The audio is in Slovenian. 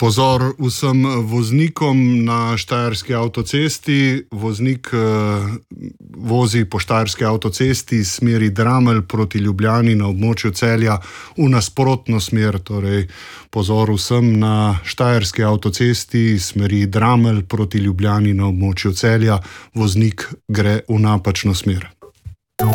Pozor vsem voznikom na štajerski avtocesti. Voznik vozi po štajerski avtocesti iz smeri Dramelj proti Ljubljani na območju Celja v nasprotno smer. Torej, pozor vsem na štajerski avtocesti iz smeri Dramelj proti Ljubljani na območju Celja. Voznik gre v napačno smer.